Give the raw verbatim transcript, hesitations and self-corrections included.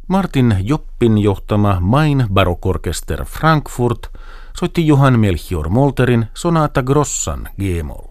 Martin Joppin johtama Main Barockorchester Frankfurt soitti Johann Melchior Molterin Sonata Grossan G-moll.